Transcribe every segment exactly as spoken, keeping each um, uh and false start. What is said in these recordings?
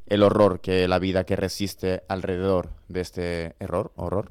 el horror, que la vida que resiste alrededor de este error, horror.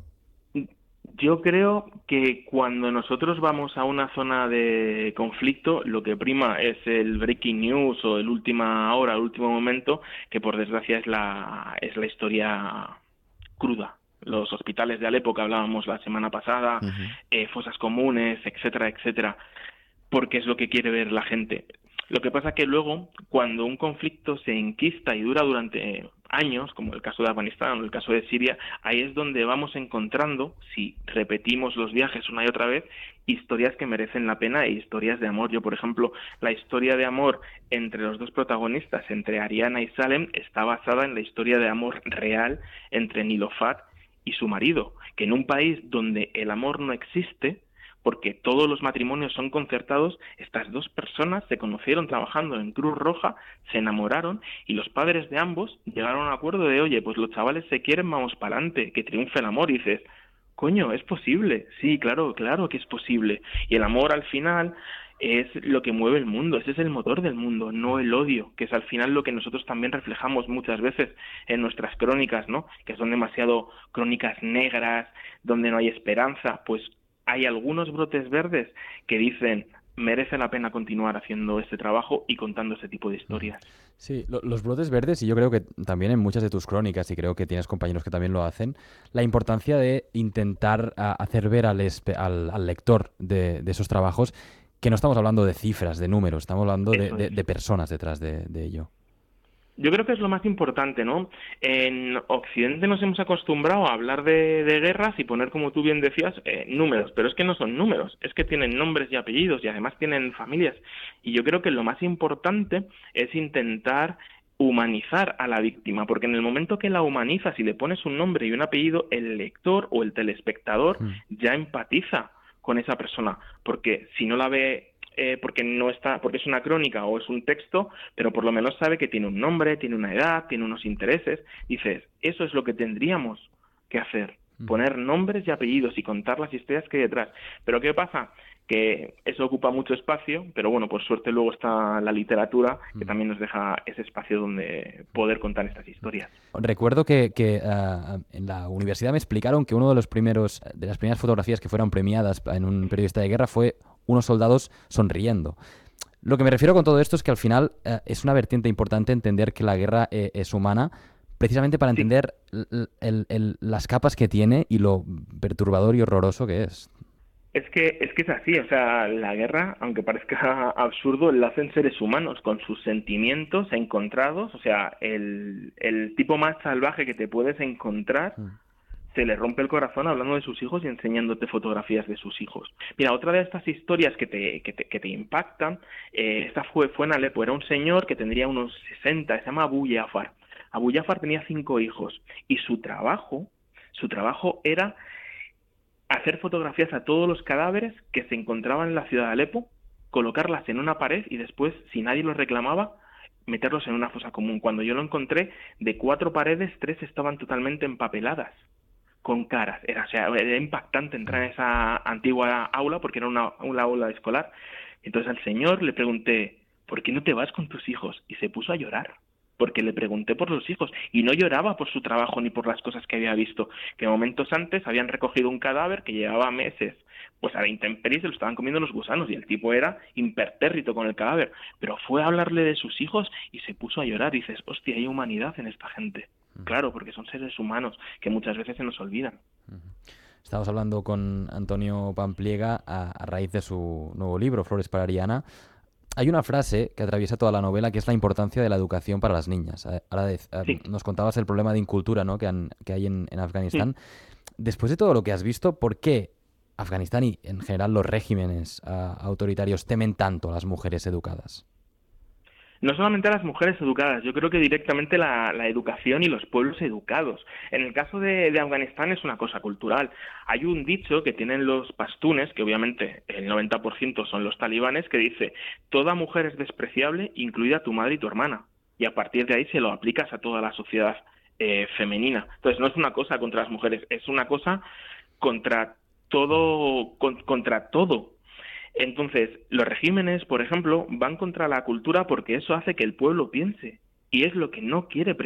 Yo creo que cuando nosotros vamos a una zona de conflicto, lo que prima es el breaking news o el última hora, el último momento, que por desgracia es la, es la historia cruda. Los hospitales de Alepo que hablábamos la semana pasada, Ujú. eh, fosas comunes, etcétera, etcétera, porque es lo que quiere ver la gente. Lo que pasa que luego, cuando un conflicto se enquista y dura durante años, como el caso de Afganistán o el caso de Siria, ahí es donde vamos encontrando, si repetimos los viajes una y otra vez, historias que merecen la pena e historias de amor. Yo, por ejemplo, la historia de amor entre los dos protagonistas, entre Ariana y Salem, está basada en la historia de amor real entre Nilofar y su marido, que en un país donde el amor no existe, porque todos los matrimonios son concertados, estas dos personas se conocieron trabajando en Cruz Roja, se enamoraron y los padres de ambos llegaron a un acuerdo de, oye, pues los chavales se quieren, vamos para adelante, que triunfe el amor. Y dices, coño, es posible, sí, claro, claro que es posible. Y el amor al final es lo que mueve el mundo, ese es el motor del mundo, no el odio, que es al final lo que nosotros también reflejamos muchas veces en nuestras crónicas, ¿no? Que son demasiado crónicas negras, donde no hay esperanza. Pues hay algunos brotes verdes que dicen merece la pena continuar haciendo este trabajo y contando este tipo de Ujú. historias. Sí, lo- los brotes verdes, y yo creo que también en muchas de tus crónicas, y creo que tienes compañeros que también lo hacen, la importancia de intentar a, hacer ver al, espe- al, al lector de, de esos trabajos que no estamos hablando de cifras, de números, estamos hablando de, Eso de- es. de personas detrás de, de ello. Yo creo que es lo más importante, ¿no? En Occidente nos hemos acostumbrado a hablar de, de guerras y poner, como tú bien decías, eh, números, pero es que no son números, es que tienen nombres y apellidos y además tienen familias. Y yo creo que lo más importante es intentar humanizar a la víctima, porque en el momento que la humanizas y le pones un nombre y un apellido, el lector o el telespectador Mm. ya empatiza con esa persona, porque si no la ve, eh, porque no está, porque es una crónica o es un texto, pero por lo menos sabe que tiene un nombre, tiene una edad, tiene unos intereses. Dices, eso es lo que tendríamos que hacer, Ujú. poner nombres y apellidos y contar las historias que hay detrás. Pero ¿qué pasa? Que eso ocupa mucho espacio, pero bueno, por suerte luego está la literatura, que Mm. también nos deja ese espacio donde poder contar estas historias. Recuerdo que, que, ah, en la universidad me explicaron que uno de los primeros, de las primeras fotografías que fueron premiadas en un periodista de guerra fue unos soldados sonriendo. Lo que me refiero con todo esto es que al final eh, es una vertiente importante entender que la guerra eh, es humana, precisamente para Sí, entender l- el- el- las capas que tiene y lo perturbador y horroroso que es. es que, es que es así, o sea, la guerra, aunque parezca absurdo, la hacen seres humanos, con sus sentimientos encontrados, o sea, el, el tipo más salvaje que te puedes encontrar, Mm. se le rompe el corazón hablando de sus hijos y enseñándote fotografías de sus hijos. Mira, otra de estas historias que te, que te, que te impactan, eh, esta fue, fue en Alepo, era un señor que tendría unos sesenta, se llama Abu Jafar. Abu Jafar tenía cinco hijos y su trabajo, su trabajo era hacer fotografías a todos los cadáveres que se encontraban en la ciudad de Alepo, colocarlas en una pared y después, si nadie los reclamaba, meterlos en una fosa común. Cuando yo lo encontré, de cuatro paredes, tres estaban totalmente empapeladas con caras. Era, o sea, era impactante entrar en esa antigua aula porque era una, una aula escolar. Entonces al señor le pregunté, ¿por qué no te vas con tus hijos? Y se puso a llorar porque le pregunté por los hijos y no lloraba por su trabajo ni por las cosas que había visto, que momentos antes habían recogido un cadáver que llevaba meses pues a la intemperie, se lo estaban comiendo los gusanos y el tipo era impertérrito con el cadáver, pero fue a hablarle de sus hijos y se puso a llorar y dices, hostia, hay humanidad en esta gente. Claro, porque son seres humanos que muchas veces se nos olvidan. Estamos hablando con Antonio Pampliega a, a raíz de su nuevo libro, Flores para Ariana. Hay una frase que atraviesa toda la novela que es la importancia de la educación para las niñas. Eh, Ahora dez- eh, Sí. nos contabas el problema de incultura, ¿no?, que, han- que hay en, en Mm. Afganistán. Después de todo lo que has visto, ¿por qué Afganistán y en general los regímenes ah, autoritarios temen tanto a las mujeres educadas? No solamente a las mujeres educadas, yo creo que directamente la, la educación y los pueblos educados. En el caso de, de Afganistán es una cosa cultural. Hay un dicho que tienen los pastunes, que obviamente el noventa por ciento son los talibanes, que dice, toda mujer es despreciable, incluida tu madre y tu hermana. Y a partir de ahí se lo aplicas a toda la sociedad eh, femenina. Entonces no es una cosa contra las mujeres, es una cosa contra todo, con- contra todo. Entonces, los regímenes, por ejemplo, van contra la cultura porque eso hace que el pueblo piense. Y es lo que no quiere